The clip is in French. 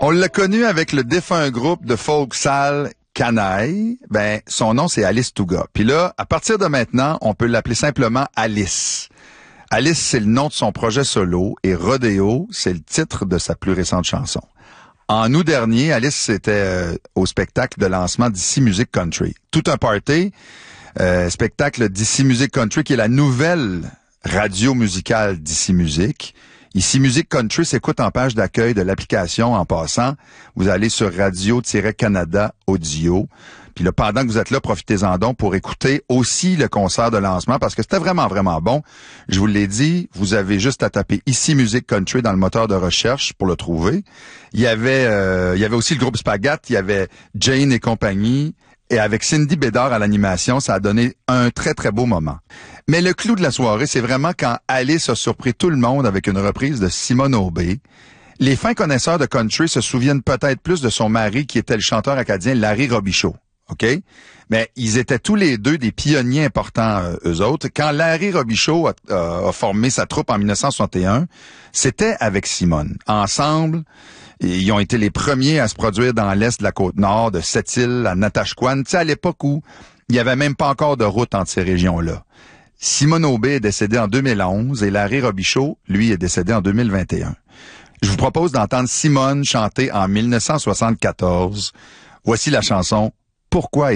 On l'a connu avec le défunt groupe de folk sale Canaille. Ben, son nom, c'est Alice Touga. Puis là, à partir de maintenant, on peut l'appeler simplement Alice. Alice, c'est le nom de son projet solo et Rodeo, c'est le titre de sa plus récente chanson. En août dernier, Alice était au spectacle de lancement d'Ici Musique Country. Tout un party, spectacle d'Ici Musique Country qui est la nouvelle radio musicale d'Ici Musique. Ici Musique Country s'écoute en page d'accueil de l'application en passant. Vous allez sur Radio-Canada Audio. Puis là, pendant que vous êtes là, profitez-en donc pour écouter aussi le concert de lancement parce que c'était vraiment, vraiment bon. Je vous l'ai dit, vous avez juste à taper Ici Musique Country dans le moteur de recherche pour le trouver. Il y avait aussi le groupe Spagat, il y avait Jane et compagnie. Et avec Cindy Bédard à l'animation, ça a donné un très, très beau moment. Mais le clou de la soirée, c'est vraiment quand Alice a surpris tout le monde avec une reprise de Simone Aubé. Les fins connaisseurs de country se souviennent peut-être plus de son mari qui était le chanteur acadien Larry Robichaud. OK? Mais ils étaient tous les deux des pionniers importants, eux autres. Quand Larry Robichaud a formé sa troupe en 1961, c'était avec Simone. Ensemble, ils ont été les premiers à se produire dans l'est de la Côte-Nord, de Sept-Îles à Natashquan, tu sais, à l'époque où il n'y avait même pas encore de route entre ces régions-là. Simone Aubé est décédée en 2011 et Larry Robichaud, lui, est décédé en 2021. Je vous propose d'entendre Simone chanter en 1974. Voici la chanson « Pourquoi es-tu parti » ?